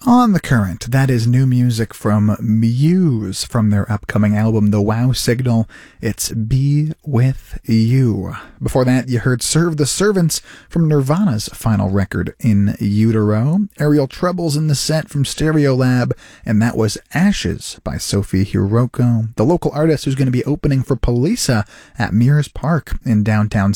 On the Current, that is new music from Muse from their upcoming album, The Wow Signal. It's Be With You. Before that, you heard Serve the Servants from Nirvana's final record, In Utero. Aerial Troubles in the set from Stereolab, and that was Ashes by Sophie Hiroko, the local artist who's going to be opening for Polisa at Mears Park in downtown